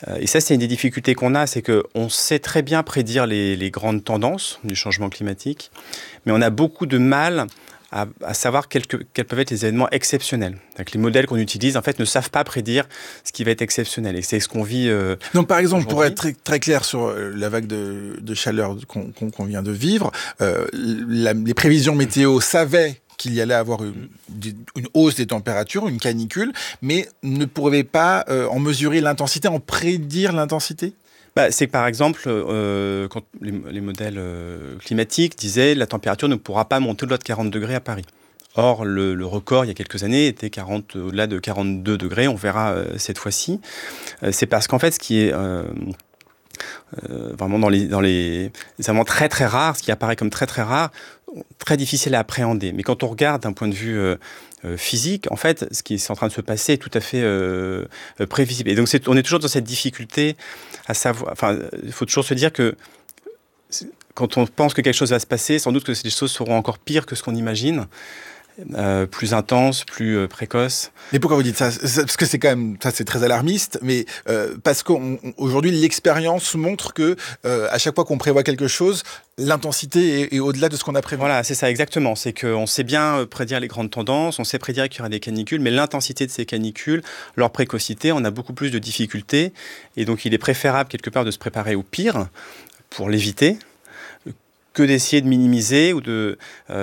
Et ça, c'est une des difficultés qu'on a, c'est qu'on sait très bien prédire les grandes tendances du changement climatique, mais on a beaucoup de mal à savoir quels peuvent être les événements exceptionnels. Donc, les modèles qu'on utilise, en fait, ne savent pas prédire ce qui va être exceptionnel. Et c'est ce qu'on vit Donc, par exemple, pour être aujourd'hui. très, très clair sur la vague de chaleur qu'on vient de vivre, les prévisions météo savaient qu'il y allait avoir une hausse des températures, une canicule, mais ne pouvaient pas en mesurer l'intensité, en prédire l'intensité ? C'est que par exemple, quand les modèles climatiques disaient la température ne pourra pas monter au-delà de 40 degrés à Paris. Or, le record, il y a quelques années, était au-delà de 42 degrés. On verra cette fois-ci. C'est parce qu'en fait, ce qui est vraiment dans les événements très très rares, ce qui apparaît comme très très rare, très difficile à appréhender. Mais quand on regarde d'un point de vue physique, en fait, ce qui est en train de se passer est tout à fait prévisible. Et donc, on est toujours dans cette difficulté à savoir. Enfin, il faut toujours se dire que quand on pense que quelque chose va se passer, sans doute que les choses seront encore pires que ce qu'on imagine. Plus intense, plus précoce. Mais pourquoi vous dites ça ? Parce que c'est quand même, ça c'est très alarmiste, mais parce qu'aujourd'hui l'expérience montre que à chaque fois qu'on prévoit quelque chose, l'intensité est au-delà de ce qu'on a prévu. Voilà, c'est ça exactement. C'est qu'on sait bien prédire les grandes tendances, on sait prédire qu'il y aura des canicules, mais l'intensité de ces canicules, leur précocité, on a beaucoup plus de difficultés. Et donc il est préférable quelque part de se préparer au pire pour l'éviter, que d'essayer de minimiser ou de...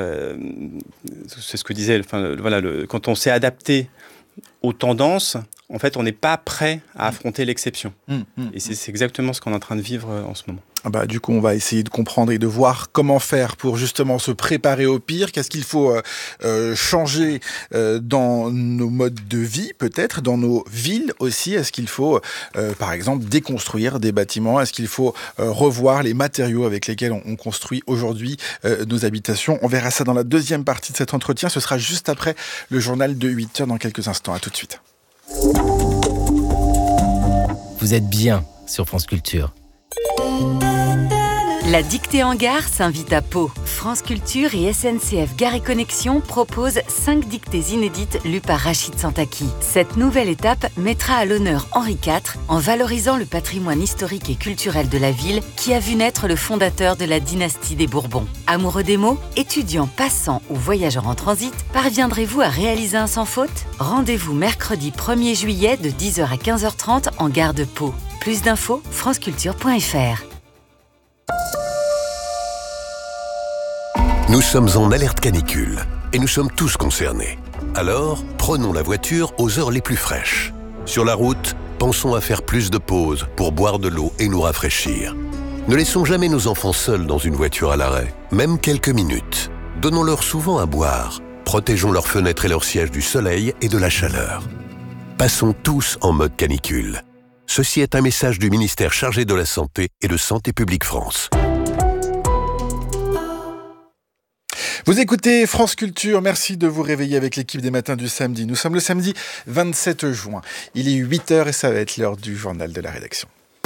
c'est ce que disait... quand on s'est adapté aux tendances, en fait, on n'est pas prêt à affronter l'exception. Et c'est exactement ce qu'on est en train de vivre en ce moment. Du coup, on va essayer de comprendre et de voir comment faire pour justement se préparer au pire. Qu'est-ce qu'il faut changer dans nos modes de vie, peut-être, dans nos villes aussi. Est-ce qu'il faut, par exemple, déconstruire des bâtiments ? Est-ce qu'il faut revoir les matériaux avec lesquels on construit aujourd'hui nos habitations ? On verra ça dans la deuxième partie de cet entretien. Ce sera juste après le journal de 8h dans quelques instants. À tout de suite. Vous êtes bien sur France Culture. La dictée en gare s'invite à Pau. France Culture et SNCF Gare et Connexion proposent 5 dictées inédites lues par Rachid Santaki. Cette nouvelle étape mettra à l'honneur Henri IV en valorisant le patrimoine historique et culturel de la ville qui a vu naître le fondateur de la dynastie des Bourbons. Amoureux des mots, étudiants, passants ou voyageurs en transit, parviendrez-vous à réaliser un sans faute ? Rendez-vous mercredi 1er juillet de 10h à 15h30 en gare de Pau. Plus d'infos, franceculture.fr. Nous sommes en alerte canicule et nous sommes tous concernés. Alors, prenons la voiture aux heures les plus fraîches. Sur la route, pensons à faire plus de pauses pour boire de l'eau et nous rafraîchir. Ne laissons jamais nos enfants seuls dans une voiture à l'arrêt, même quelques minutes. Donnons-leur souvent à boire. Protégeons leurs fenêtres et leurs sièges du soleil et de la chaleur. Passons tous en mode canicule. Ceci est un message du ministère chargé de la Santé et de Santé publique France. Vous écoutez France Culture, merci de vous réveiller avec l'équipe des matins du samedi. Nous sommes le samedi 27 juin. Il est 8h et ça va être l'heure du journal de la rédaction.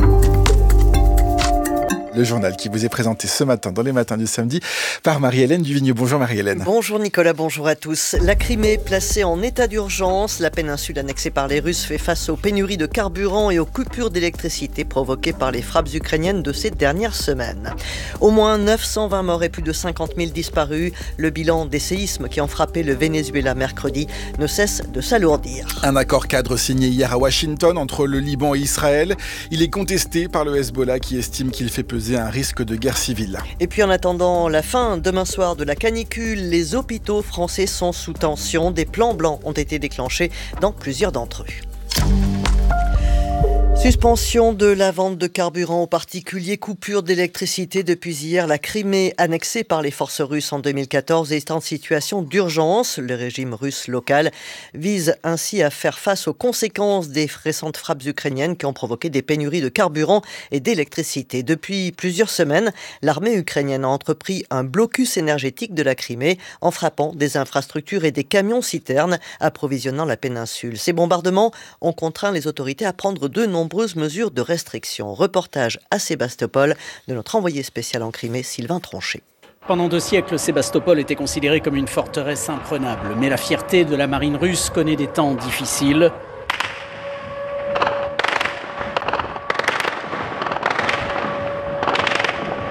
Le journal qui vous est présenté ce matin dans les matins du samedi par Marie-Hélène Duvigneau. Bonjour Marie-Hélène. Bonjour Nicolas, bonjour à tous. La Crimée placée en état d'urgence. La péninsule annexée par les Russes fait face aux pénuries de carburant et aux coupures d'électricité provoquées par les frappes ukrainiennes de ces dernières semaines. Au moins 920 morts et plus de 50 000 disparus. Le bilan des séismes qui ont frappé le Venezuela mercredi ne cesse de s'alourdir. Un accord cadre signé hier à Washington entre le Liban et Israël. Il est contesté par le Hezbollah qui estime qu'il fait peser un risque de guerre civile. Et puis en attendant la fin demain soir de la canicule, les hôpitaux français sont sous tension. Des plans blancs ont été déclenchés dans plusieurs d'entre eux. Suspension de la vente de carburant aux particuliers, coupure d'électricité depuis hier. La Crimée, annexée par les forces russes en 2014, est en situation d'urgence. Le régime russe local vise ainsi à faire face aux conséquences des récentes frappes ukrainiennes qui ont provoqué des pénuries de carburant et d'électricité. Depuis plusieurs semaines, l'armée ukrainienne a entrepris un blocus énergétique de la Crimée en frappant des infrastructures et des camions-citernes approvisionnant la péninsule. Ces bombardements ont contraint les autorités à prendre de nombreuses mesures de restriction. Reportage à Sébastopol de notre envoyé spécial en Crimée, Sylvain Tronchet. Pendant 2 siècles, Sébastopol était considérée comme une forteresse imprenable. Mais la fierté de la marine russe connaît des temps difficiles.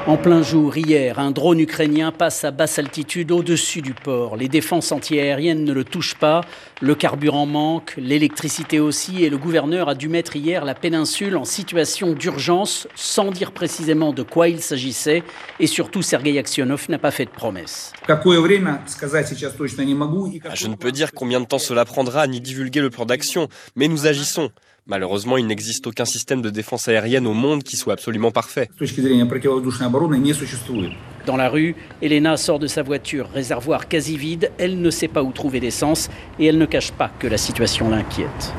En plein jour, hier, un drone ukrainien passe à basse altitude au-dessus du port. Les défenses antiaériennes ne le touchent pas, le carburant manque, l'électricité aussi, et le gouverneur a dû mettre hier la péninsule en situation d'urgence, sans dire précisément de quoi il s'agissait, et surtout Sergueï Aksionov n'a pas fait de promesse. Je ne peux dire combien de temps cela prendra ni divulguer le plan d'action, mais nous agissons. Malheureusement, il n'existe aucun système de défense aérienne au monde qui soit absolument parfait. Dans la rue, Elena sort de sa voiture, réservoir quasi vide. Elle ne sait pas où trouver d'essence et elle ne cache pas que la situation l'inquiète.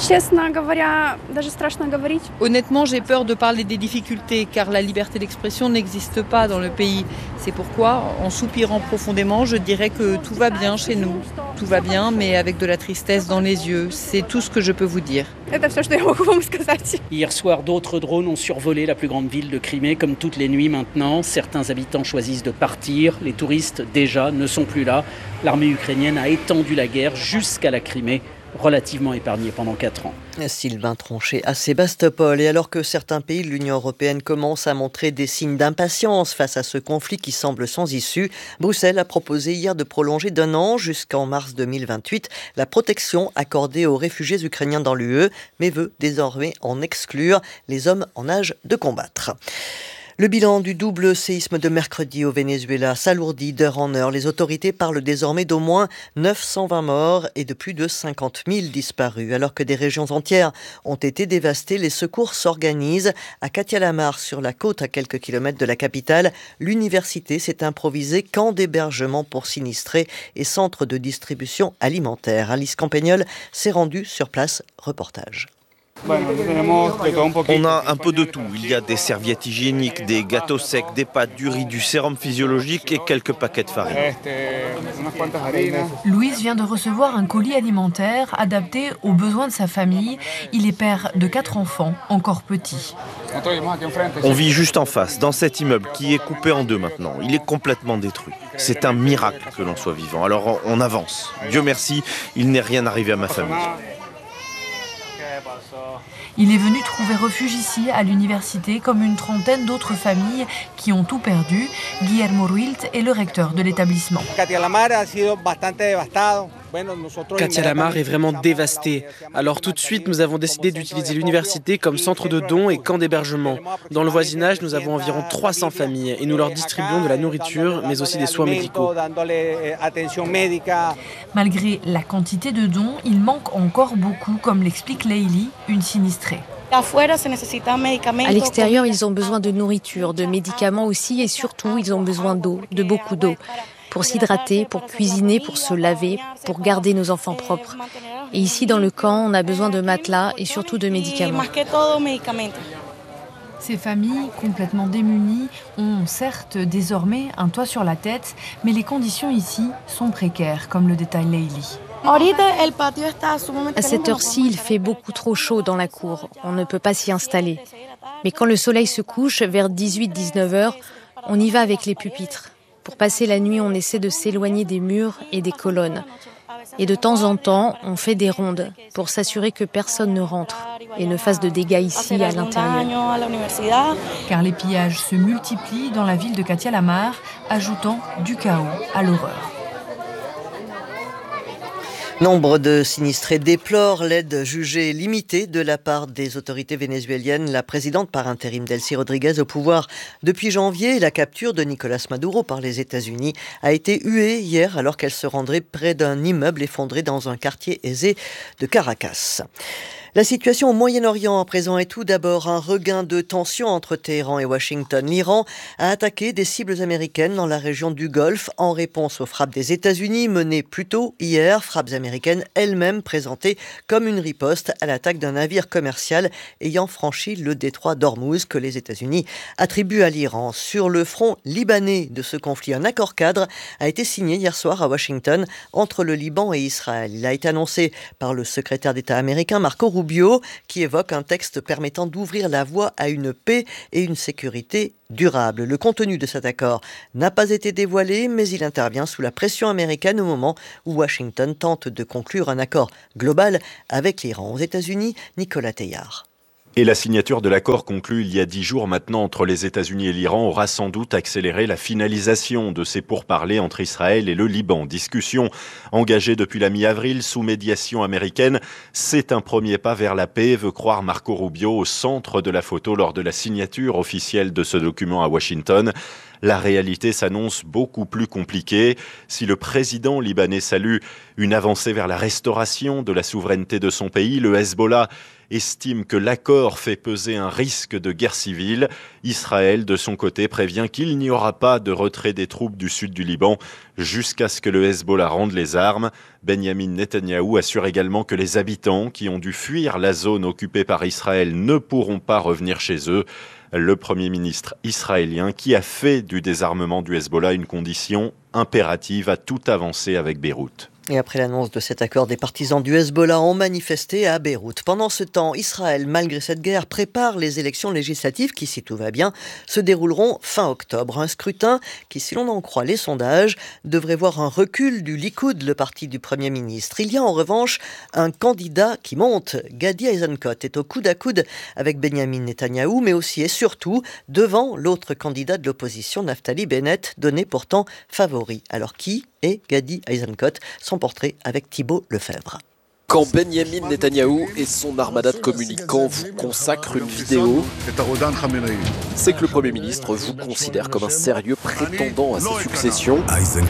Honnêtement, j'ai peur de parler des difficultés car la liberté d'expression n'existe pas dans le pays. C'est pourquoi, en soupirant profondément, je dirais que tout va bien chez nous. Tout va bien, mais avec de la tristesse dans les yeux. C'est tout ce que je peux vous dire. Hier soir, d'autres drones ont survolé la plus grande ville de Crimée, comme toutes les nuits maintenant. Certains habitants choisissent de partir. Les touristes, déjà, ne sont plus là. L'armée ukrainienne a étendu la guerre jusqu'à la Crimée, relativement épargnée pendant 4 ans. Sylvain Tronchet à Sébastopol. Et alors que certains pays de l'Union européenne commencent à montrer des signes d'impatience face à ce conflit qui semble sans issue, Bruxelles a proposé hier de prolonger d'1 an jusqu'en mars 2028 la protection accordée aux réfugiés ukrainiens dans l'UE, mais veut désormais en exclure les hommes en âge de combattre. Le bilan du double séisme de mercredi au Venezuela s'alourdit d'heure en heure. Les autorités parlent désormais d'au moins 920 morts et de plus de 50 000 disparus. Alors que des régions entières ont été dévastées, les secours s'organisent. À Catia-la-Mar, sur la côte à quelques kilomètres de la capitale, l'université s'est improvisée camp d'hébergement pour sinistrés et centre de distribution alimentaire. Alice Campagnol s'est rendue sur place. Reportage. On a un peu de tout. Il y a des serviettes hygiéniques, des gâteaux secs, des pâtes, du riz, du sérum physiologique et quelques paquets de farine. Louise vient de recevoir un colis alimentaire adapté aux besoins de sa famille. Il est père de 4 enfants, encore petits. On vit juste en face, dans cet immeuble qui est coupé en 2 maintenant. Il est complètement détruit. C'est un miracle que l'on soit vivant. Alors on avance. Dieu merci, il n'est rien arrivé à ma famille. Il est venu trouver refuge ici, à l'université, comme une trentaine d'autres familles qui ont tout perdu. Guillermo Ruilt est le recteur de l'établissement. Catia-la-Mar est vraiment dévastée. Alors tout de suite, nous avons décidé d'utiliser l'université comme centre de dons et camp d'hébergement. Dans le voisinage, nous avons environ 300 familles et nous leur distribuons de la nourriture, mais aussi des soins médicaux. Malgré la quantité de dons, il manque encore beaucoup, comme l'explique Leili, une sinistrée. À l'extérieur, ils ont besoin de nourriture, de médicaments aussi et surtout, ils ont besoin d'eau, de beaucoup d'eau. Pour s'hydrater, pour cuisiner, pour se laver, pour garder nos enfants propres. Et ici, dans le camp, on a besoin de matelas et surtout de médicaments. Ces familles, complètement démunies, ont certes désormais un toit sur la tête, mais les conditions ici sont précaires, comme le détaille Leili. À cette heure-ci, il fait beaucoup trop chaud dans la cour. On ne peut pas s'y installer. Mais quand le soleil se couche, vers 18-19 heures, on y va avec les pupitres. Pour passer la nuit, on essaie de s'éloigner des murs et des colonnes. Et de temps en temps, on fait des rondes pour s'assurer que personne ne rentre et ne fasse de dégâts ici à l'intérieur. Car les pillages se multiplient dans la ville de Catia-la-Mar, ajoutant du chaos à l'horreur. Nombre de sinistrés déplorent l'aide jugée limitée de la part des autorités vénézuéliennes. La présidente par intérim Delcy Rodriguez au pouvoir depuis janvier. La capture de Nicolás Maduro par les États-Unis a été huée hier alors qu'elle se rendrait près d'un immeuble effondré dans un quartier aisé de Caracas. La situation au Moyen-Orient à présent est tout d'abord un regain de tension entre Téhéran et Washington. L'Iran a attaqué des cibles américaines dans la région du Golfe en réponse aux frappes des États-Unis menées plus tôt hier, frappes américaines elles-mêmes présentées comme une riposte à l'attaque d'un navire commercial ayant franchi le détroit d'Ormuz que les États-Unis attribuent à l'Iran. Sur le front libanais de ce conflit, un accord cadre a été signé hier soir à Washington entre le Liban et Israël. Il a été annoncé par le secrétaire d'État américain Marco Rubio, qui évoque un texte permettant d'ouvrir la voie à une paix et une sécurité durable. Le contenu de cet accord n'a pas été dévoilé, mais il intervient sous la pression américaine au moment où Washington tente de conclure un accord global avec l'Iran. Aux États-Unis, Nicolas Teillard. Et la signature de l'accord conclu il y a 10 jours maintenant entre les États-Unis et l'Iran aura sans doute accéléré la finalisation de ces pourparlers entre Israël et le Liban. Discussion engagée depuis la mi-avril sous médiation américaine. C'est un premier pas vers la paix, veut croire Marco Rubio, au centre de la photo lors de la signature officielle de ce document à Washington. La réalité s'annonce beaucoup plus compliquée. Si le président libanais salue une avancée vers la restauration de la souveraineté de son pays, le Hezbollah estime que l'accord fait peser un risque de guerre civile. Israël, de son côté, prévient qu'il n'y aura pas de retrait des troupes du sud du Liban jusqu'à ce que le Hezbollah rende les armes. Benyamin Netanyahou assure également que les habitants qui ont dû fuir la zone occupée par Israël ne pourront pas revenir chez eux. Le Premier ministre israélien qui a fait du désarmement du Hezbollah une condition impérative à toute avancée avec Beyrouth. Et après l'annonce de cet accord, des partisans du Hezbollah ont manifesté à Beyrouth. Pendant ce temps, Israël, malgré cette guerre, prépare les élections législatives qui, si tout va bien, se dérouleront fin octobre. Un scrutin qui, si l'on en croit les sondages, devrait voir un recul du Likoud, le parti du Premier ministre. Il y a en revanche un candidat qui monte. Gadi Eisenkot est au coude à coude avec Benyamin Netanyahou, mais aussi et surtout devant l'autre candidat de l'opposition, Naftali Bennett, donné pourtant favori. Alors qui est Gadi Eisenkot? Son portrait avec Thibault Lefebvre. Quand Benyamin Netanyahou et son armada de communicants vous consacrent une vidéo, c'est que le Premier ministre vous considère comme un sérieux prétendant à sa succession.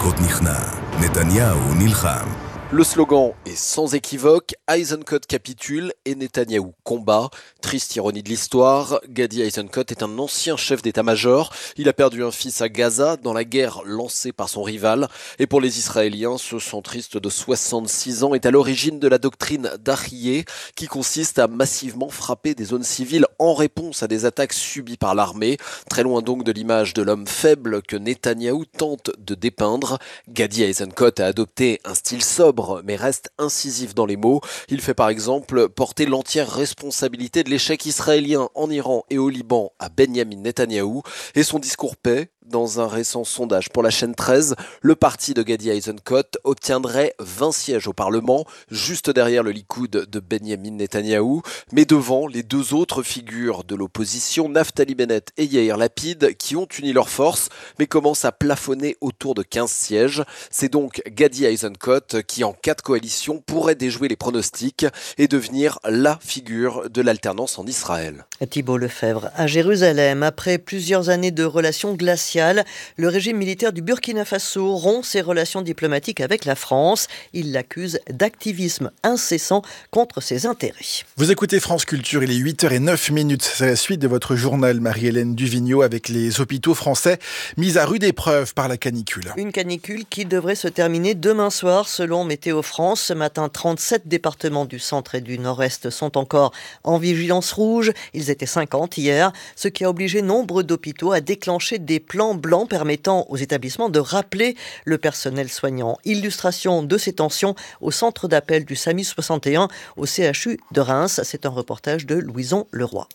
Le slogan est sans équivoque, Eisenkot capitule et Netanyahou combat. Triste ironie de l'histoire, Gadi Eisenkot est un ancien chef d'état-major. Il a perdu un fils à Gaza dans la guerre lancée par son rival. Et pour les Israéliens, ce centriste de 66 ans est à l'origine de la doctrine d'Ahyeh, qui consiste à massivement frapper des zones civiles en réponse à des attaques subies par l'armée. Très loin donc de l'image de l'homme faible que Netanyahou tente de dépeindre. Gadi Eisenkot a adopté un style sobre, mais reste incisif dans les mots. Il fait par exemple porter l'entière responsabilité de l'échec israélien en Iran et au Liban à Benyamin Netanyahou. Et son discours paix, dans un récent sondage pour la chaîne 13, le parti de Gadi Eisenkot obtiendrait 20 sièges au Parlement, juste derrière le Likoud de Benyamin Netanyahou, mais devant les deux autres figures de l'opposition, Naftali Bennett et Yair Lapid, qui ont uni leurs forces, mais commencent à plafonner autour de 15 sièges. C'est donc Gadi Eisenkot qui, en cas de coalition, pourrait déjouer les pronostics et devenir la figure de l'alternance en Israël. Thibault Lefebvre, à Jérusalem, après plusieurs années de relations glaciales, le régime militaire du Burkina Faso rompt ses relations diplomatiques avec la France. Il l'accuse d'activisme incessant contre ses intérêts. Vous écoutez France Culture, il est 8h09. C'est la suite de votre journal, Marie-Hélène Duvigneau, avec les hôpitaux français mis à rude épreuve par la canicule. Une canicule qui devrait se terminer demain soir, selon Météo France. Ce matin, 37 départements du centre et du nord-est sont encore en vigilance rouge. Ils étaient 50 hier, ce qui a obligé nombre d'hôpitaux à déclencher des plans blancs permettant aux établissements de rappeler le personnel soignant. Illustration de ces tensions au centre d'appel du SAMU 61 au CHU de Reims. C'est un reportage de Louison Leroy.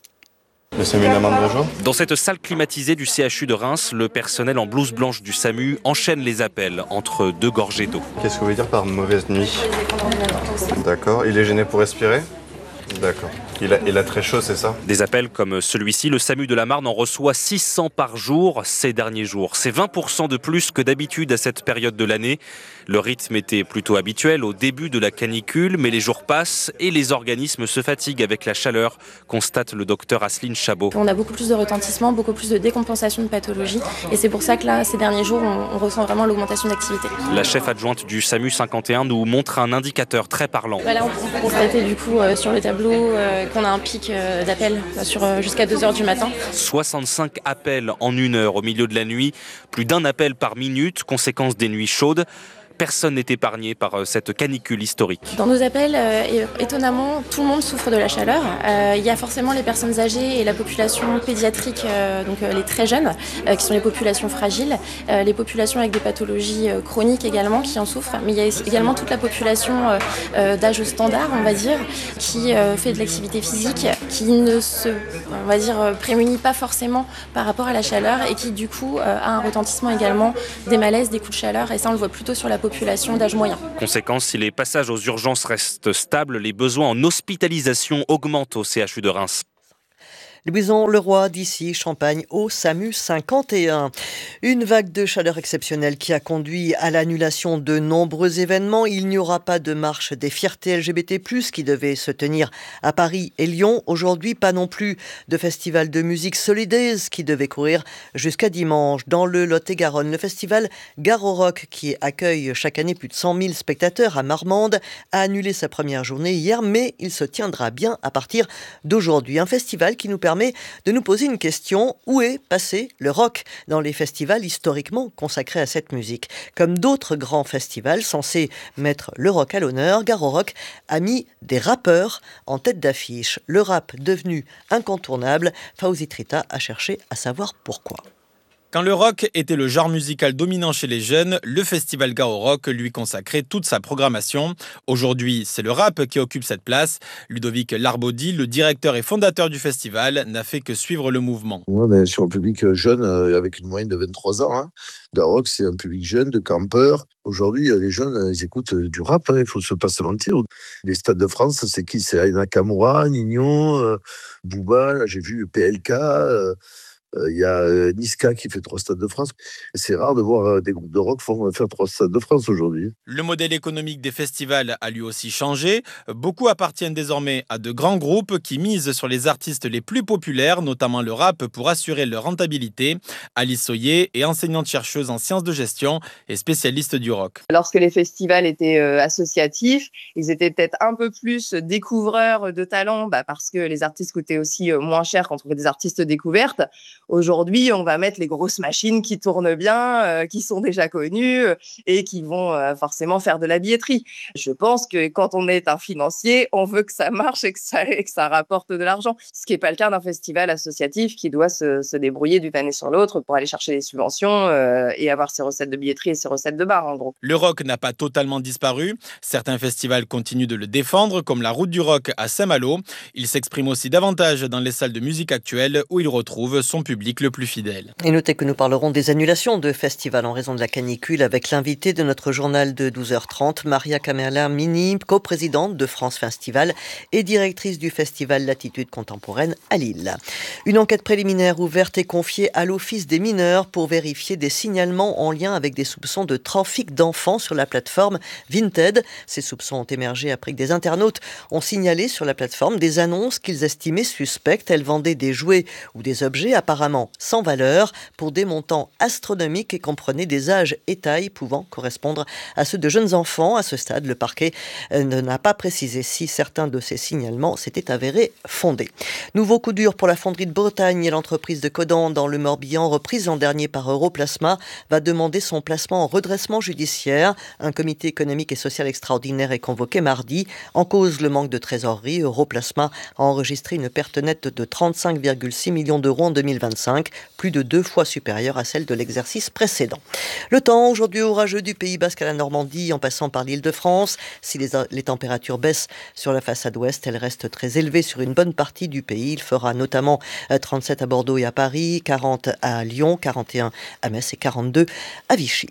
Dans cette salle climatisée du CHU de Reims, le personnel en blouse blanche du SAMU enchaîne les appels entre deux gorgées d'eau. Qu'est-ce que vous voulez dire par mauvaise nuit? D'accord. Il est gêné pour respirer? D'accord. Il a très chaud, c'est ça? Des appels comme celui-ci, le SAMU de la Marne en reçoit 600 par jour ces derniers jours. C'est 20% de plus que d'habitude à cette période de l'année. Le rythme était plutôt habituel au début de la canicule, mais les jours passent et les organismes se fatiguent avec la chaleur, constate le docteur Asseline Chabot. On a beaucoup plus de retentissement, beaucoup plus de décompensation de pathologies et c'est pour ça que là, ces derniers jours, on ressent vraiment l'augmentation d'activité. La chef adjointe du SAMU 51 nous montre un indicateur très parlant. Là, on peut constater du coup sur le tableau qu'on a un pic d'appels sur jusqu'à 2h du matin. 65 appels en 1 heure au milieu de la nuit, plus d'un appel par minute, conséquence des nuits chaudes. Personne n'est épargné par cette canicule historique. Dans nos appels, étonnamment, tout le monde souffre de la chaleur. Il y a forcément les personnes âgées et la population pédiatrique, donc les très jeunes, qui sont les populations fragiles, les populations avec des pathologies chroniques également qui en souffrent. Mais il y a également toute la population d'âge standard, on va dire, qui fait de l'activité physique, qui ne se, on va dire, prémunit pas forcément par rapport à la chaleur et qui du coup a un retentissement également des malaises, des coups de chaleur. Et ça, on le voit plutôt sur la population d'âge moyen. Conséquence, si les passages aux urgences restent stables, les besoins en hospitalisation augmentent au CHU de Reims. Louison Leroy d'ici, Champagne au SAMU 51. Une vague de chaleur exceptionnelle qui a conduit à l'annulation de nombreux événements. Il n'y aura pas de marche des fiertés LGBT+, qui devait se tenir à Paris et Lyon. Aujourd'hui, pas non plus de festival de musique Solidaise qui devait courir jusqu'à dimanche. Dans le Lot-et-Garonne, le festival Garo Rock, qui accueille chaque année plus de 100 000 spectateurs à Marmande, a annulé sa première journée hier, mais il se tiendra bien à partir d'aujourd'hui. Un festival qui nous permet de nous poser une question: où est passé le rock dans les festivals historiquement consacrés à cette musique? Comme d'autres grands festivals censés mettre le rock à l'honneur, Garo Rock a mis des rappeurs en tête d'affiche. Le rap devenu incontournable, Fawzi Trita a cherché à savoir pourquoi. Quand le rock était le genre musical dominant chez les jeunes, le festival Garo Rock lui consacrait toute sa programmation. Aujourd'hui, c'est le rap qui occupe cette place. Ludovic Larbaudy, le directeur et fondateur du festival, n'a fait que suivre le mouvement. On est sur un public jeune avec une moyenne de 23 ans. Garo Rock, c'est un public jeune, de campeurs. Aujourd'hui, les jeunes, ils écoutent du rap, il faut pas se mentir. Les Stades de France, c'est qui? C'est Ayana Kamura, Nino, Booba, j'ai vu PLK... Il y a Niska qui fait 3 Stades de France. C'est rare de voir des groupes de rock faire 3 Stades de France aujourd'hui. Le modèle économique des festivals a lui aussi changé. Beaucoup appartiennent désormais à de grands groupes qui misent sur les artistes les plus populaires, notamment le rap, pour assurer leur rentabilité. Alice Soyer est enseignante-chercheuse en sciences de gestion et spécialiste du rock. Lorsque les festivals étaient associatifs, ils étaient peut-être un peu plus découvreurs de talents, parce que les artistes coûtaient aussi moins cher quand on trouvait des artistes découvertes. Aujourd'hui, on va mettre les grosses machines qui tournent bien, qui sont déjà connues et qui vont forcément faire de la billetterie. Je pense que quand on est un financier, on veut que ça marche et que ça rapporte de l'argent. Ce qui n'est pas le cas d'un festival associatif qui doit se débrouiller d'une année sur l'autre pour aller chercher des subventions et avoir ses recettes de billetterie et ses recettes de bar, en gros. Le rock n'a pas totalement disparu. Certains festivals continuent de le défendre, comme la Route du Rock à Saint-Malo. Il s'exprime aussi davantage dans les salles de musique actuelles où il retrouve son public le plus fidèle. Et notez que nous parlerons des annulations de festivals en raison de la canicule avec l'invité de notre journal de 12h30, Maria Kamela Mini, coprésidente de France Festival et directrice du festival Latitude Contemporaine à Lille. Une enquête préliminaire ouverte et confiée à l'Office des mineurs pour vérifier des signalements en lien avec des soupçons de trafic d'enfants sur la plateforme Vinted. Ces soupçons ont émergé après que des internautes ont signalé sur la plateforme des annonces qu'ils estimaient suspectes. Elles vendaient des jouets ou des objets apparemment sans valeur pour des montants astronomiques et comprenaient des âges et tailles pouvant correspondre à ceux de jeunes enfants. À ce stade, le parquet n'a pas précisé si certains de ces signalements s'étaient avérés fondés. Nouveau coup dur pour la fonderie de Bretagne et l'entreprise de Codan dans le Morbihan, reprise l'an dernier par Europlasma, va demander son placement en redressement judiciaire. Un comité économique et social extraordinaire est convoqué mardi. En cause, le manque de trésorerie. Europlasma a enregistré une perte nette de 35,6 millions d'euros en 2025, plus de 2 fois supérieure à celle de l'exercice précédent. Le temps, aujourd'hui orageux du Pays Basque à la Normandie, en passant par l'Île-de-France. Si les températures baissent sur la façade ouest, elles restent très élevées sur une bonne partie du pays. Il fera notamment 37 à Bordeaux et à Paris, 40 à Lyon, 41 à Metz et 42 à Vichy.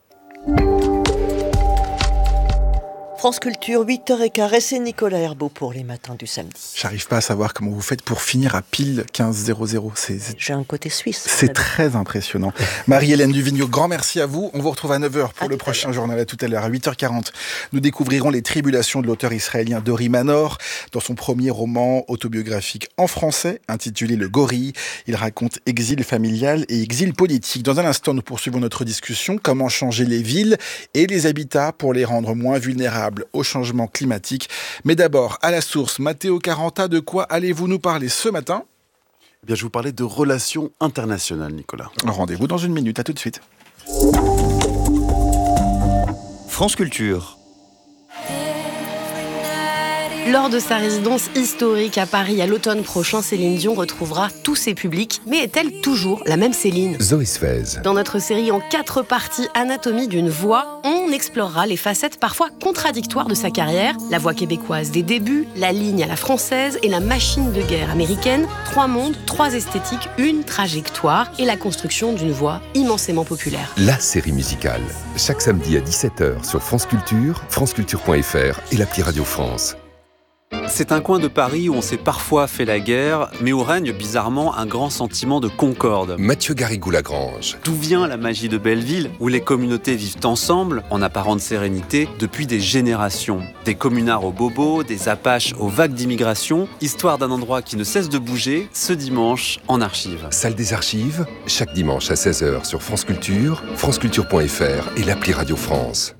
France Culture, 8h15, et c'est Nicolas Herbeau pour les matins du samedi. J'arrive pas à savoir comment vous faites pour finir à pile 15h00. J'ai un côté suisse. C'est très impressionnant. Marie-Hélène Duvigneau, grand merci à vous. On vous retrouve à 9h pour le prochain journal. À tout à l'heure. À 8h40, nous découvrirons les tribulations de l'auteur israélien Dori Manor. Dans son premier roman autobiographique en français, intitulé Le Gorille, il raconte exil familial et exil politique. Dans un instant, nous poursuivons notre discussion. Comment changer les villes et les habitats pour les rendre moins vulnérables au changement climatique. Mais d'abord, à la source, Matteo Caranta, de quoi allez-vous nous parler ce matin ? Eh bien, je vais vous parler de relations internationales, Nicolas. Rendez-vous dans une minute, à tout de suite. France Culture. Lors de sa résidence historique à Paris à l'automne prochain, Céline Dion retrouvera tous ses publics. Mais est-elle toujours la même Céline ? Zoé Sfez. Dans notre série en 4 parties, Anatomie d'une voix, on explorera les facettes parfois contradictoires de sa carrière. La voix québécoise des débuts, la ligne à la française et la machine de guerre américaine. 3 mondes, 3 esthétiques, une trajectoire et la construction d'une voix immensément populaire. La série musicale. Chaque samedi à 17h sur France Culture, franceculture.fr et l'appli Radio France. C'est un coin de Paris où on s'est parfois fait la guerre, mais où règne bizarrement un grand sentiment de concorde. Mathieu Garrigou-Lagrange. D'où vient la magie de Belleville, où les communautés vivent ensemble, en apparente sérénité, depuis des générations. Des communards aux bobos, des apaches aux vagues d'immigration, histoire d'un endroit qui ne cesse de bouger, ce dimanche en archives. Salle des archives, chaque dimanche à 16h sur France Culture, franceculture.fr et l'appli Radio France.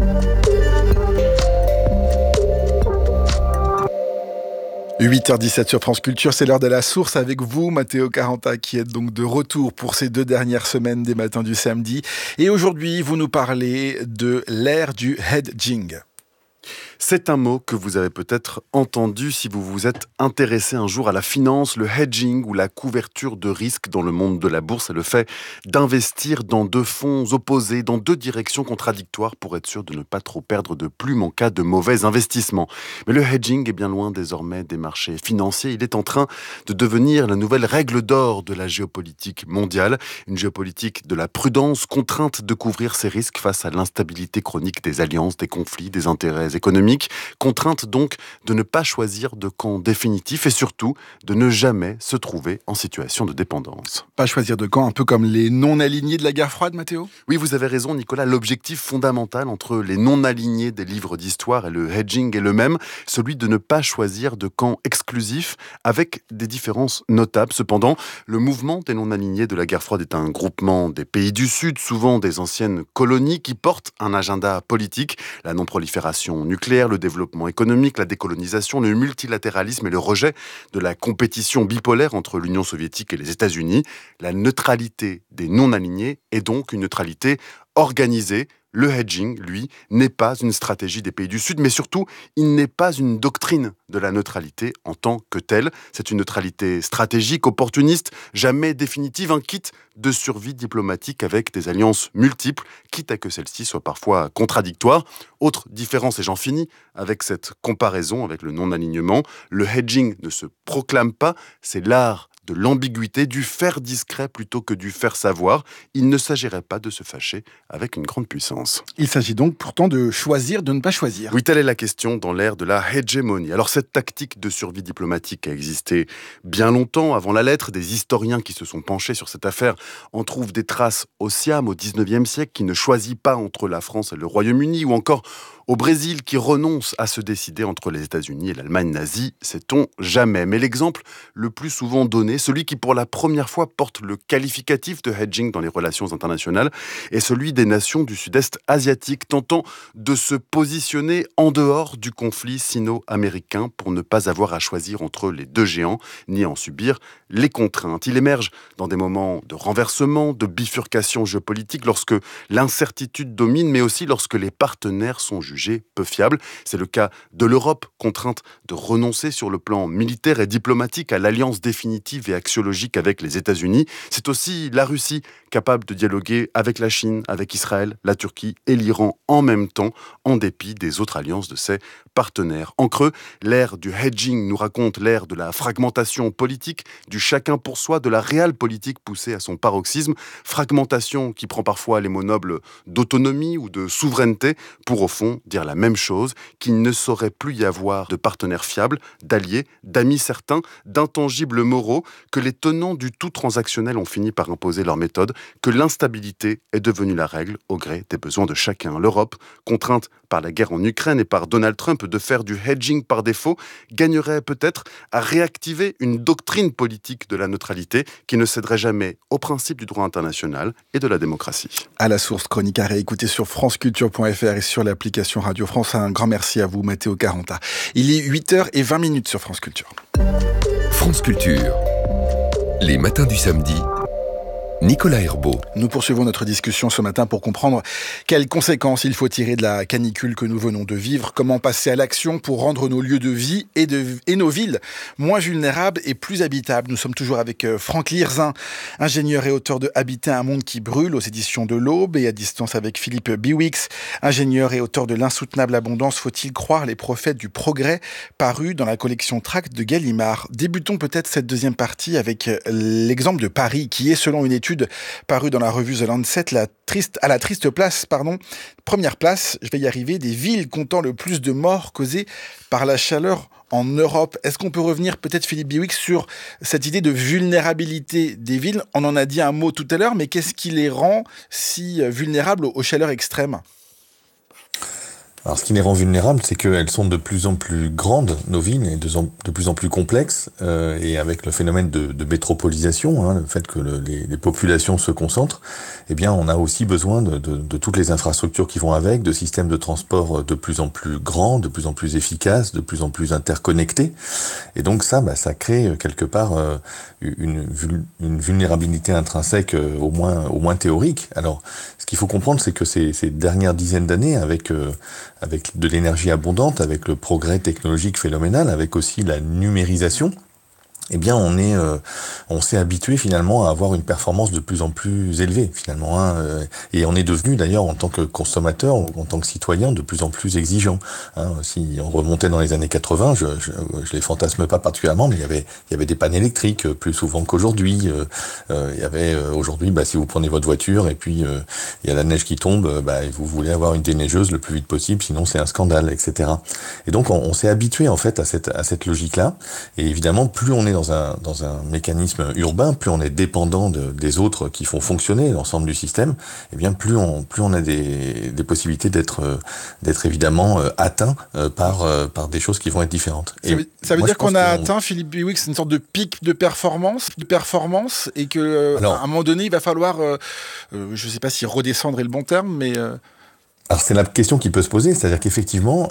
– 8h17 sur France Culture, c'est l'heure de la source avec vous, Matteo Caranta, qui est donc de retour pour ces 2 dernières semaines des matins du samedi. Et aujourd'hui, vous nous parlez de l'ère du hedging. C'est un mot que vous avez peut-être entendu si vous vous êtes intéressé un jour à la finance. Le hedging ou la couverture de risque dans le monde de la bourse est le fait d'investir dans 2 fonds opposés, dans 2 directions contradictoires pour être sûr de ne pas trop perdre de plumes en cas de mauvais investissement. Mais le hedging est bien loin désormais des marchés financiers. Il est en train de devenir la nouvelle règle d'or de la géopolitique mondiale. Une géopolitique de la prudence, contrainte de couvrir ses risques face à l'instabilité chronique des alliances, des conflits, des intérêts économiques. Contrainte donc de ne pas choisir de camp définitif et surtout de ne jamais se trouver en situation de dépendance. Pas choisir de camp, un peu comme les non-alignés de la guerre froide, Mathéo ? Oui, vous avez raison, Nicolas. L'objectif fondamental entre les non-alignés des livres d'histoire et le hedging est le même, celui de ne pas choisir de camp exclusif, avec des différences notables. Cependant, le mouvement des non-alignés de la guerre froide est un groupement des pays du Sud, souvent des anciennes colonies, qui portent un agenda politique, la non-prolifération nucléaire, le développement économique, la décolonisation, le multilatéralisme et le rejet de la compétition bipolaire entre l'Union soviétique et les États-Unis. La neutralité des non-alignés est donc une neutralité organisée. Le hedging, lui, n'est pas une stratégie des pays du Sud, mais surtout, il n'est pas une doctrine de la neutralité en tant que telle. C'est une neutralité stratégique, opportuniste, jamais définitive, un kit de survie diplomatique avec des alliances multiples, quitte à que celles-ci soient parfois contradictoires. Autre différence, et j'en finis avec cette comparaison avec le non-alignement, le hedging ne se proclame pas, c'est l'art de l'ambiguïté, du faire discret plutôt que du faire savoir. Il ne s'agirait pas de se fâcher avec une grande puissance. Il s'agit donc pourtant de choisir, de ne pas choisir. Oui, telle est la question dans l'ère de la hégémonie. Alors cette tactique de survie diplomatique a existé bien longtemps avant la lettre. Des historiens qui se sont penchés sur cette affaire en trouvent des traces au Siam au 19e siècle qui ne choisit pas entre la France et le Royaume-Uni, ou encore au Brésil qui renonce à se décider entre les États-Unis et l'Allemagne nazie, sait-on jamais. Mais l'exemple le plus souvent donné, celui qui pour la première fois porte le qualificatif de hedging dans les relations internationales, est celui des nations du sud-est asiatique tentant de se positionner en dehors du conflit sino-américain pour ne pas avoir à choisir entre les 2 géants, ni en subir les contraintes. Il émerge dans des moments de renversement, de bifurcation géopolitique, lorsque l'incertitude domine, mais aussi lorsque les partenaires sont jugés peu fiables. C'est le cas de l'Europe, contrainte de renoncer sur le plan militaire et diplomatique à l'alliance définitive et axiologique avec les États-Unis. C'est aussi la Russie, capable de dialoguer avec la Chine, avec Israël, la Turquie et l'Iran en même temps, en dépit des autres alliances de ses partenaires. En creux, l'ère du hedging nous raconte l'ère de la fragmentation politique, du chacun pour soi, de la réelle politique poussée à son paroxysme. Fragmentation qui prend parfois les mots nobles d'autonomie ou de souveraineté pour, au fond, dire la même chose, qu'il ne saurait plus y avoir de partenaires fiables, d'alliés, d'amis certains, d'intangibles moraux, que les tenants du tout transactionnel ont fini par imposer leur méthode, que l'instabilité est devenue la règle au gré des besoins de chacun. L'Europe, contrainte par la guerre en Ukraine et par Donald Trump de faire du hedging par défaut, gagnerait peut-être à réactiver une doctrine politique de la neutralité qui ne céderait jamais aux principes du droit international et de la démocratie. À la source, chronique à réécouter sur franceculture.fr et sur l'application Radio France. Un grand merci à vous, Matteo Caranta. Il est 8h20 sur France Culture. France Culture. Les matins du samedi. Nicolas Herbeau. Nous poursuivons notre discussion ce matin pour comprendre quelles conséquences il faut tirer de la canicule que nous venons de vivre, comment passer à l'action pour rendre nos lieux de vie et nos villes moins vulnérables et plus habitables. Nous sommes toujours avec Franck Lirzin, ingénieur et auteur de Habiter un monde qui brûle aux éditions de l'Aube, et à distance avec Philippe Biwix, ingénieur et auteur de L'insoutenable abondance, faut-il croire les prophètes du progrès, paru dans la collection Tracts de Gallimard. Débutons peut-être cette deuxième partie avec l'exemple de Paris, qui est, selon une étude parue dans la revue The Lancet, à la triste place, première place, je vais y arriver, des villes comptant le plus de morts causées par la chaleur en Europe. Est-ce qu'on peut revenir peut-être, Philippe Biwix, sur cette idée de vulnérabilité des villes? On en a dit un mot tout à l'heure, mais qu'est-ce qui les rend si vulnérables aux chaleurs extrêmes? Alors, ce qui les rend vulnérables, c'est qu'elles sont de plus en plus grandes, nos villes, et de plus en plus complexes, et avec le phénomène de métropolisation, le fait que les populations se concentrent, eh bien, on a aussi besoin de toutes les infrastructures qui vont avec, de systèmes de transport de plus en plus grands, de plus en plus efficaces, de plus en plus interconnectés. Et donc ça crée quelque part une vulnérabilité intrinsèque, au moins théorique. Alors, ce qu'il faut comprendre, c'est que ces dernières dizaines d'années, avec de l'énergie abondante, avec le progrès technologique phénoménal, avec aussi la numérisation, eh bien, on s'est habitué finalement à avoir une performance de plus en plus élevée finalement, et on est devenu d'ailleurs en tant que consommateur, en tant que citoyen, de plus en plus exigeant. Si on remontait dans les années 80, je les fantasme pas particulièrement, mais il y avait des pannes électriques plus souvent qu'aujourd'hui. Il y avait aujourd'hui, si vous prenez votre voiture et puis il y a la neige qui tombe, et vous voulez avoir une déneigeuse le plus vite possible, sinon c'est un scandale, etc. Et donc on s'est habitué en fait à cette logique-là. Et évidemment, plus on est dans un mécanisme urbain, plus on est dépendant des autres qui font fonctionner l'ensemble du système, eh bien plus on a des possibilités d'être évidemment atteint par des choses qui vont être différentes. Ça veut dire qu'on a atteint, Philippe Biwix, une sorte de pic de performance, et que à un moment donné, il va falloir, je ne sais pas si redescendre est le bon terme, mais Alors c'est la question qui peut se poser, c'est-à-dire qu'effectivement,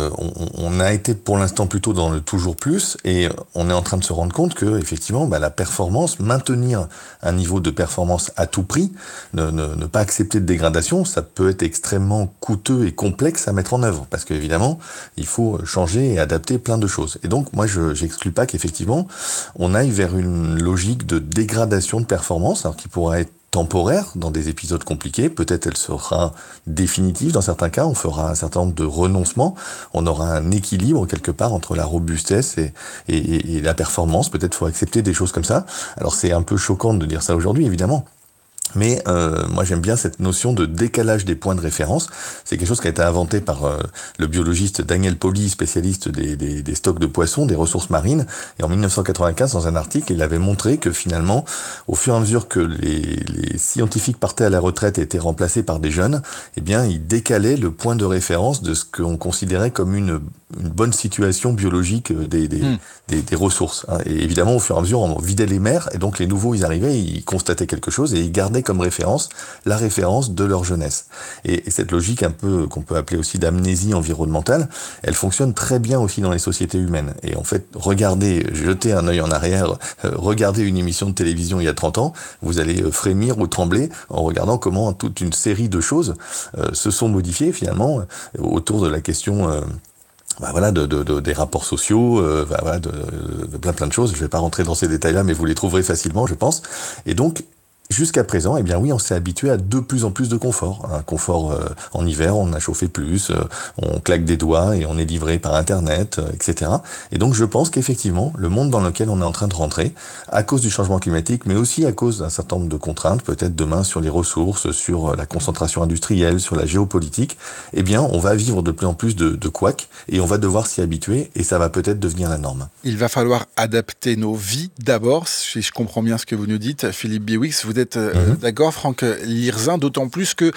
on a été pour l'instant plutôt dans le toujours plus, et on est en train de se rendre compte que effectivement, la performance, maintenir un niveau de performance à tout prix, ne pas accepter de dégradation, ça peut être extrêmement coûteux et complexe à mettre en œuvre, parce qu'évidemment, il faut changer et adapter plein de choses. Et donc, moi, j'exclus pas qu'effectivement, on aille vers une logique de dégradation de performance, alors qui pourra être temporaire dans des épisodes compliqués, peut-être elle sera définitive dans certains cas, on fera un certain nombre de renoncements, on aura un équilibre quelque part entre la robustesse et la performance, peut-être faut accepter des choses comme ça. Alors c'est un peu choquant de dire ça aujourd'hui évidemment, mais moi j'aime bien cette notion de décalage des points de référence. C'est quelque chose qui a été inventé par le biologiste Daniel Pauly, spécialiste des stocks de poissons, des ressources marines. Et en 1995, dans un article, il avait montré que finalement, au fur et à mesure que les scientifiques partaient à la retraite et étaient remplacés par des jeunes, eh bien, il décalait le point de référence de ce qu'on considérait comme une bonne situation biologique des ressources. Et évidemment, au fur et à mesure, on vidait les mers, et donc les nouveaux, ils arrivaient, ils constataient quelque chose, et ils gardaient comme référence la référence de leur jeunesse. Et cette logique un peu qu'on peut appeler aussi d'amnésie environnementale, elle fonctionne très bien aussi dans les sociétés humaines. Et en fait, jetez un œil en arrière, regardez une émission de télévision il y a 30 ans, vous allez frémir ou trembler en regardant comment toute une série de choses se sont modifiées finalement autour de la question des rapports sociaux, de plein de choses. Je ne vais pas rentrer dans ces détails-là, mais vous les trouverez facilement, je pense. Et donc, jusqu'à présent, eh bien oui, on s'est habitué à de plus en plus de confort. Un confort en hiver, on a chauffé plus, on claque des doigts et on est livré par Internet, etc. Et donc je pense qu'effectivement, le monde dans lequel on est en train de rentrer, à cause du changement climatique, mais aussi à cause d'un certain nombre de contraintes, peut-être demain sur les ressources, sur la concentration industrielle, sur la géopolitique, eh bien on va vivre de plus en plus de couacs et on va devoir s'y habituer et ça va peut-être devenir la norme. Il va falloir adapter nos vies d'abord, si je comprends bien ce que vous nous dites, Philippe Biwix. Vous êtes d'accord, Franck Lirzin, d'autant plus que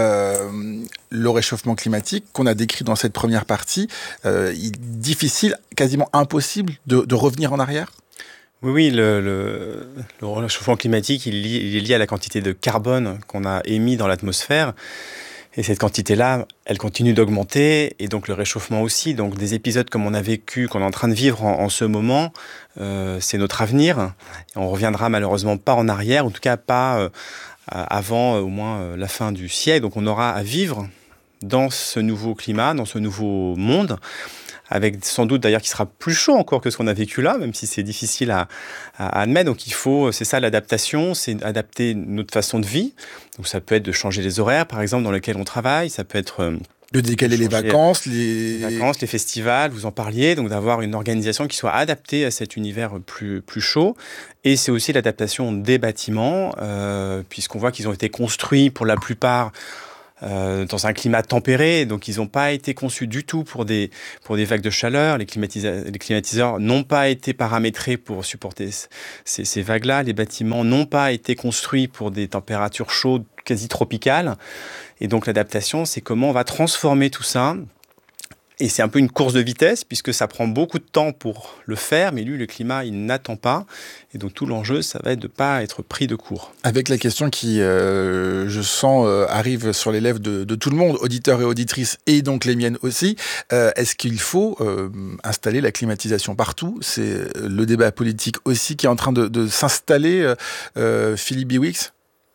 le réchauffement climatique qu'on a décrit dans cette première partie, il est difficile, quasiment impossible de revenir en arrière. Oui, le réchauffement climatique, il est lié à la quantité de carbone qu'on a émis dans l'atmosphère. Et cette quantité-là, elle continue d'augmenter, et donc le réchauffement aussi. Donc des épisodes comme on a vécu, qu'on est en train de vivre en ce moment, c'est notre avenir. Et on reviendra malheureusement pas en arrière, en tout cas pas avant au moins la fin du siècle. Donc on aura à vivre dans ce nouveau climat, dans ce nouveau monde, avec sans doute d'ailleurs qui sera plus chaud encore que ce qu'on a vécu là, même si c'est difficile à admettre. Donc c'est ça l'adaptation, c'est adapter notre façon de vie. Donc ça peut être de changer les horaires, par exemple, dans lesquels on travaille, ça peut être de décaler les vacances, les festivals, vous en parliez, donc d'avoir une organisation qui soit adaptée à cet univers plus chaud. Et c'est aussi l'adaptation des bâtiments, puisqu'on voit qu'ils ont été construits pour la plupart dans un climat tempéré, donc ils n'ont pas été conçus du tout pour des vagues de chaleur. Les climatiseurs n'ont pas été paramétrés pour supporter ces vagues-là. Les bâtiments n'ont pas été construits pour des températures chaudes quasi tropicales. Et donc l'adaptation, c'est comment on va transformer tout ça. Et c'est un peu une course de vitesse, puisque ça prend beaucoup de temps pour le faire, mais lui, le climat, il n'attend pas. Et donc tout l'enjeu, ça va être de ne pas être pris de court. Avec la question qui, je sens, arrive sur les lèvres de tout le monde, auditeurs et auditrices, et donc les miennes aussi, est-ce qu'il faut installer la climatisation partout ? C'est le débat politique aussi qui est en train de s'installer, Philippe Biwix ?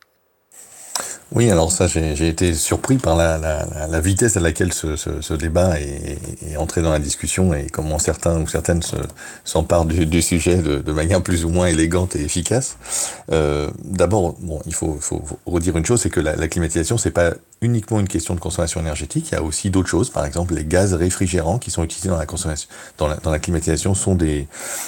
Oui, alors ça, j'ai été surpris par la vitesse à laquelle ce débat est entré dans la discussion et comment certains ou certaines s'emparent du sujet de manière plus ou moins élégante et efficace. D'abord, bon, il faut redire une chose, c'est que la climatisation, c'est pas uniquement une question de consommation énergétique. Il y a aussi d'autres choses. Par exemple, les gaz réfrigérants qui sont utilisés dans la consommation, dans la climatisation, sont des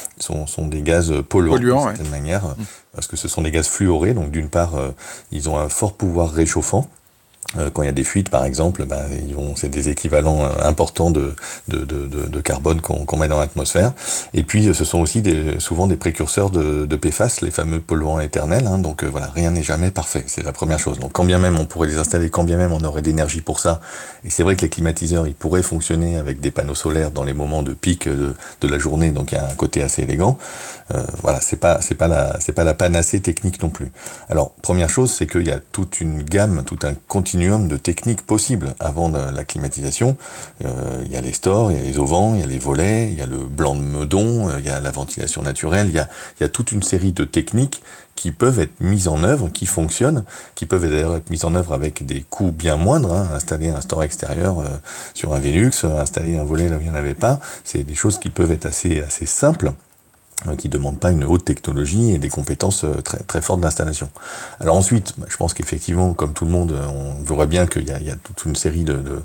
gaz polluants d'une certaine manière, parce que ce sont des gaz fluorés. Donc d'une part, ils ont un fort pouvoir réchauffant. Quand il y a des fuites, par exemple, c'est des équivalents importants de carbone qu'on met dans l'atmosphère. Et puis, ce sont aussi souvent des précurseurs de PFAS, les fameux polluants éternels. Donc voilà, rien n'est jamais parfait. C'est la première chose. Donc quand bien même on pourrait les installer, quand bien même on aurait d'énergie pour ça. Et c'est vrai que les climatiseurs, ils pourraient fonctionner avec des panneaux solaires dans les moments de pic de la journée. Donc il y a un côté assez élégant. Voilà, c'est pas la panacée technique non plus. Alors première chose, c'est qu'il y a toute une gamme, tout un continuum de techniques possibles avant la climatisation. Il y a les stores, il y a les auvents, il y a les volets, il y a le blanc de meudon, il y a la ventilation naturelle, il y a toute une série de techniques qui peuvent être mises en œuvre, qui fonctionnent, qui peuvent d'ailleurs être mises en œuvre avec des coûts bien moindres. Installer un store extérieur sur un Velux, installer un volet là où il n'y en avait pas, c'est des choses qui peuvent être assez simples, qui ne demandent pas une haute technologie et des compétences très, très fortes d'installation. Alors ensuite, je pense qu'effectivement, comme tout le monde, on verra bien qu'il y a toute une série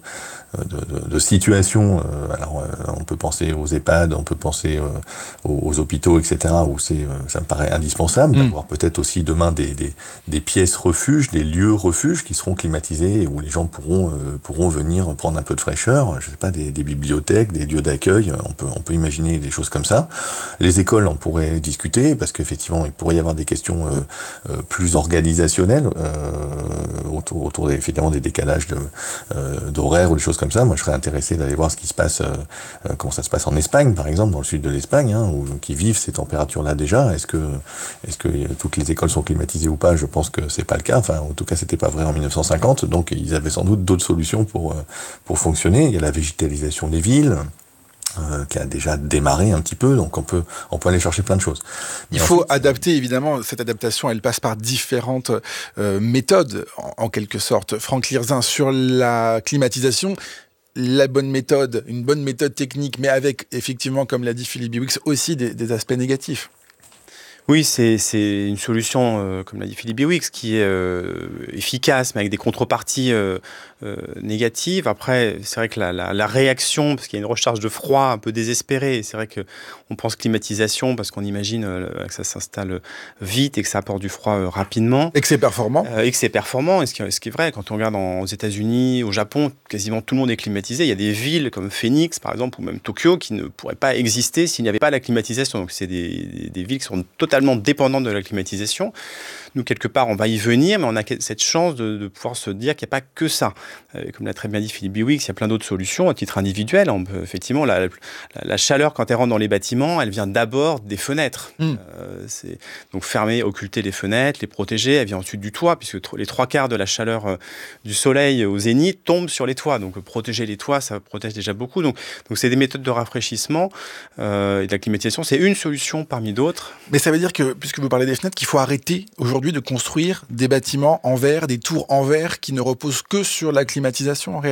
de situations. Alors, on peut penser aux EHPAD, on peut penser aux hôpitaux, etc., où ça me paraît indispensable d'avoir peut-être aussi demain des pièces refuges, des lieux refuges qui seront climatisés et où les gens pourront venir prendre un peu de fraîcheur. Je sais pas, des bibliothèques, des lieux d'accueil. On peut imaginer des choses comme ça. Les écoles, on pourrait discuter parce qu'effectivement, il pourrait y avoir des questions plus organisationnelles autour évidemment des décalages d'horaires ou des choses comme ça. Moi, je serais intéressé d'aller voir ce qui se passe, comment ça se passe en Espagne, par exemple, dans le sud de l'Espagne, qui vivent ces températures-là déjà. Est-ce que toutes les écoles sont climatisées ou pas ? Je pense que c'est pas le cas. Enfin, en tout cas, c'était pas vrai en 1950. Donc, ils avaient sans doute d'autres solutions pour fonctionner. Il y a la végétalisation des villes, qui a déjà démarré un petit peu, donc on peut aller chercher plein de choses. Il faut adapter, évidemment, cette adaptation, elle passe par différentes méthodes, en quelque sorte. Franck Lirzin, sur la climatisation, une bonne méthode technique, mais avec, effectivement, comme l'a dit Philippe Biwix, aussi des aspects négatifs. Oui, c'est une solution, comme l'a dit Philippe Biwix, qui est efficace, mais avec des contreparties négatives. Après, c'est vrai que la réaction, parce qu'il y a une recharge de froid un peu désespérée, c'est vrai qu'on pense climatisation parce qu'on imagine que ça s'installe vite et que ça apporte du froid rapidement. Et que c'est performant. Et ce qui est vrai, quand on regarde aux États-Unis, au Japon, quasiment tout le monde est climatisé. Il y a des villes comme Phoenix, par exemple, ou même Tokyo, qui ne pourraient pas exister s'il n'y avait pas la climatisation. Donc c'est des villes qui sont totalement dépendante de la climatisation. Nous, quelque part, on va y venir, mais on a cette chance de pouvoir se dire qu'il n'y a pas que ça. Comme l'a très bien dit Philippe Biwix, il y a plein d'autres solutions à titre individuel. On peut, effectivement, la chaleur, quand elle rentre dans les bâtiments, elle vient d'abord des fenêtres. Donc fermer, occulter les fenêtres, les protéger. Elle vient ensuite du toit, puisque les 3/4 de la chaleur du soleil au zénith tombe sur les toits. Donc protéger les toits, ça protège déjà beaucoup. Donc c'est des méthodes de rafraîchissement et de la climatisation. C'est une solution parmi d'autres. Mais ça veut dire que, puisque vous parlez des fenêtres, qu'il faut arrêter aujourd'hui de construire des bâtiments en verre, des tours en verre qui ne reposent que sur la climatisation en réalité ?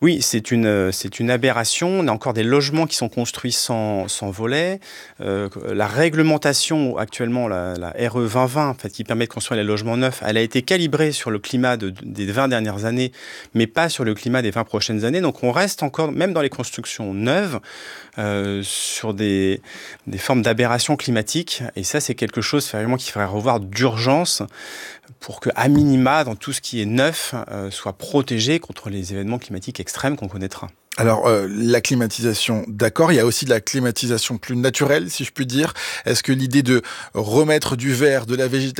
Oui, c'est une aberration. On a encore des logements qui sont construits sans volets. La réglementation actuellement, la RE 2020, en fait, qui permet de construire les logements neufs, elle a été calibrée sur le climat des 20 dernières années, mais pas sur le climat des 20 prochaines années. Donc on reste encore, même dans les constructions neuves, sur des formes d'aberration climatique. Et ça, c'est quelque chose vraiment qu'il faudrait revoir d'urgence pour que, à minima, dans tout ce qui est neuf, soit protégé contre les événements climatiques extrêmes qu'on connaîtra. Alors, la climatisation, d'accord, il y a aussi de la climatisation plus naturelle, si je puis dire. Est-ce que l'idée de remettre du vert, de la végétation